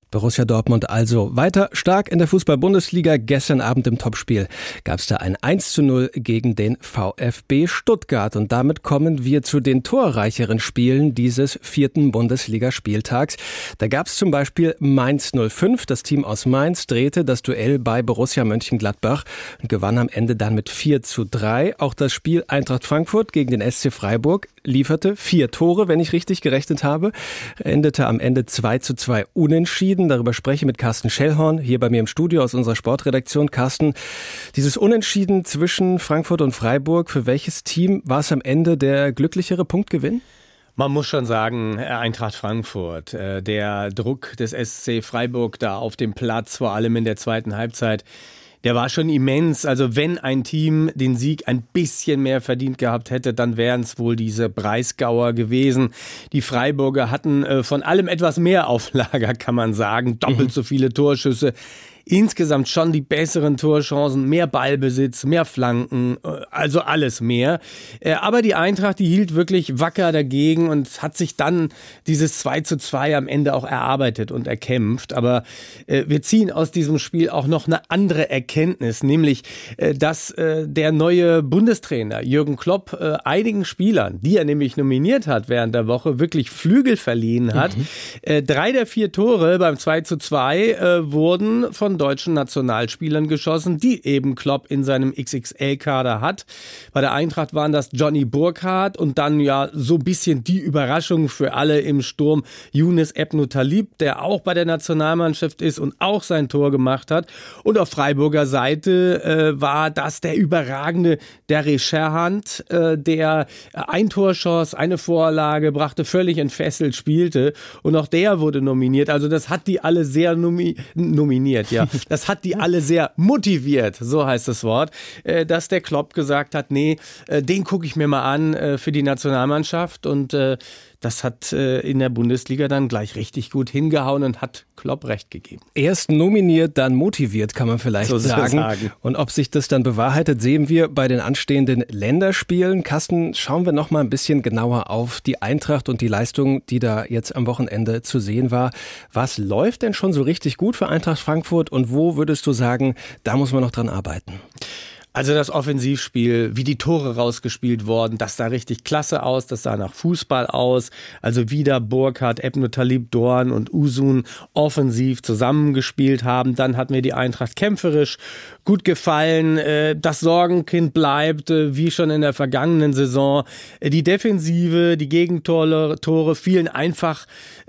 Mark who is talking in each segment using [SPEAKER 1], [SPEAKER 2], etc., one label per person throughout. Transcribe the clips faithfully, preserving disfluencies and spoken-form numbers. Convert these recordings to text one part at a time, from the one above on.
[SPEAKER 1] Borussia Dortmund also weiter stark in der Fußball-Bundesliga. Gestern Abend im Topspiel gab es da ein eins zu null gegen den VfB Stuttgart. Und damit kommen wir zu den torreicheren Spielen dieses vierten Bundesligaspieltags. Da gab es zum Beispiel Mainz null fünf. Das Team aus Mainz drehte das Duell bei Borussia Mönchengladbach und gewann am Ende dann mit vier zu drei. Auch das Spiel Eintracht Frankfurt gegen den S C Freiburg lieferte vier Tore, wenn ich richtig gerechnet habe. Endete am Ende zwei zu zwei unentschieden. Darüber spreche ich mit Carsten Schellhorn hier bei mir im Studio aus unserer Sportredaktion. Carsten, dieses Unentschieden zwischen Frankfurt und Freiburg, für welches Team war es am Ende der glücklichere Punktgewinn?
[SPEAKER 2] Man muss schon sagen, Eintracht Frankfurt, der Druck des S C Freiburg da auf dem Platz, vor allem in der zweiten Halbzeit, der war schon immens. Also wenn ein Team den Sieg ein bisschen mehr verdient gehabt hätte, dann wären es wohl diese Breisgauer gewesen. Die Freiburger hatten äh, von allem etwas mehr auf Lager, kann man sagen. Doppelt mhm. so viele Torschüsse. Insgesamt schon die besseren Torchancen, mehr Ballbesitz, mehr Flanken, also alles mehr. Aber die Eintracht, die hielt wirklich wacker dagegen und hat sich dann dieses zwei zu zwei am Ende auch erarbeitet und erkämpft. Aber wir ziehen aus diesem Spiel auch noch eine andere Erkenntnis, nämlich, dass der neue Bundestrainer Jürgen Klopp einigen Spielern, die er nämlich nominiert hat während der Woche, wirklich Flügel verliehen hat. Mhm. Drei der vier Tore beim zwei zu zwei wurden von deutschen Nationalspielern geschossen, die eben Klopp in seinem X X L-Kader hat. Bei der Eintracht waren das Johnny Burkhardt und dann ja so ein bisschen die Überraschung für alle im Sturm Younes Ebnou-Talib, der auch bei der Nationalmannschaft ist und auch sein Tor gemacht hat. Und auf Freiburger Seite äh, war das der überragende Derry Sherhand, äh, der ein Tor schoss, eine Vorlage brachte, völlig entfesselt spielte und auch der wurde nominiert. Also das hat die alle sehr nomi- nominiert, ja. Das hat die alle sehr motiviert, so heißt das Wort, dass der Klopp gesagt hat, nee, den gucke ich mir mal an für die Nationalmannschaft und das hat in der Bundesliga dann gleich richtig gut hingehauen und hat Klopp recht gegeben.
[SPEAKER 1] Erst nominiert, dann motiviert, kann man vielleicht
[SPEAKER 2] so
[SPEAKER 1] sagen. sagen. Und ob sich das dann bewahrheitet, sehen wir bei den anstehenden Länderspielen. Carsten, schauen wir noch mal ein bisschen genauer auf die Eintracht und die Leistung, die da jetzt am Wochenende zu sehen war. Was läuft denn schon so richtig gut für Eintracht Frankfurt und wo würdest du sagen, da muss man noch dran arbeiten?
[SPEAKER 2] Also das Offensivspiel, wie die Tore rausgespielt wurden, das sah richtig klasse aus, das sah nach Fußball aus. Also wieder Burkhardt, Ebnou-Talib, Dorn und Uzun offensiv zusammengespielt haben. Dann hat mir die Eintracht kämpferisch gut gefallen. Das Sorgenkind bleibt, wie schon in der vergangenen Saison. Die Defensive, die Gegentore fielen einfach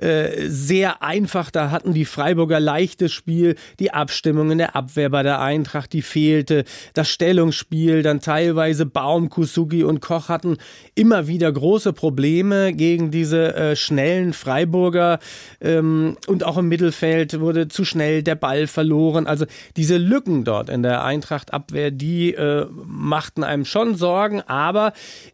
[SPEAKER 2] sehr einfach. Da hatten die Freiburger leichtes Spiel. Die Abstimmung in der Abwehr bei der Eintracht, die fehlte. Das Stellungsspiel, dann teilweise Baum, Kusugi und Koch hatten immer wieder große Probleme gegen diese äh, schnellen Freiburger ähm, und auch im Mittelfeld wurde zu schnell der Ball verloren. Also diese Lücken dort in der Eintracht-Abwehr, die äh, machten einem schon Sorgen, aber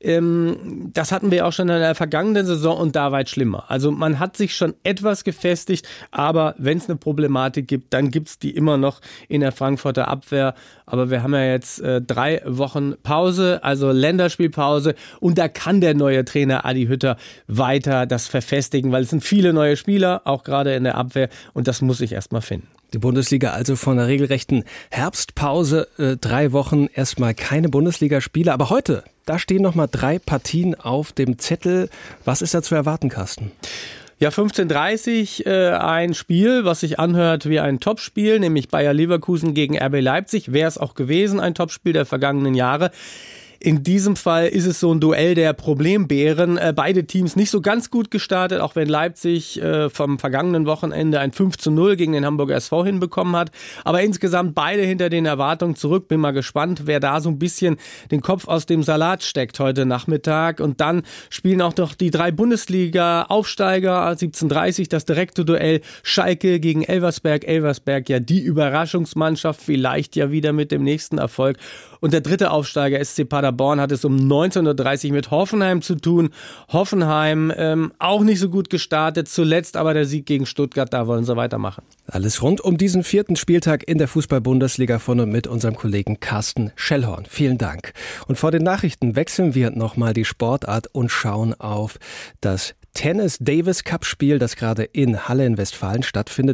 [SPEAKER 2] ähm, das hatten wir auch schon in der vergangenen Saison und da weit schlimmer. Also man hat sich schon etwas gefestigt, aber wenn es eine Problematik gibt, dann gibt es die immer noch in der Frankfurter Abwehr. Aber wir haben ja jetzt äh, drei Wochen Pause, also Länderspielpause und da kann der neue Trainer Adi Hütter weiter das verfestigen, weil es sind viele neue Spieler, auch gerade in der Abwehr und das muss ich erstmal finden.
[SPEAKER 1] Die Bundesliga also von einer regelrechten Herbstpause, äh, drei Wochen erstmal keine Bundesligaspiele, aber heute, da stehen nochmal drei Partien auf dem Zettel. Was ist da zu erwarten, Carsten?
[SPEAKER 2] Ja, fünfzehn Uhr dreißig äh, ein Spiel, was sich anhört wie ein Topspiel, nämlich Bayer Leverkusen gegen R B Leipzig. Wäre es auch gewesen, ein Topspiel der vergangenen Jahre. In diesem Fall ist es so ein Duell der Problembären. Äh, beide Teams nicht so ganz gut gestartet, auch wenn Leipzig äh, vom vergangenen Wochenende ein fünf zu null gegen den Hamburger S V hinbekommen hat. Aber insgesamt beide hinter den Erwartungen zurück. Bin mal gespannt, wer da so ein bisschen den Kopf aus dem Salat steckt heute Nachmittag. Und dann spielen auch noch die drei Bundesliga-Aufsteiger. siebzehn Uhr dreißig das direkte Duell Schalke gegen Elversberg. Elversberg ja die Überraschungsmannschaft, vielleicht ja wieder mit dem nächsten Erfolg. Und der dritte Aufsteiger S C Paderborn hat es um neunzehn Uhr dreißig mit Hoffenheim zu tun. Hoffenheim ähm, auch nicht so gut gestartet, zuletzt aber der Sieg gegen Stuttgart, da wollen sie weitermachen.
[SPEAKER 1] Alles rund um diesen vierten Spieltag in der Fußball-Bundesliga von und mit unserem Kollegen Carsten Schellhorn. Vielen Dank. Und vor den Nachrichten wechseln wir nochmal die Sportart und schauen auf das Tennis-Davis-Cup-Spiel, das gerade in Halle in Westfalen stattfindet.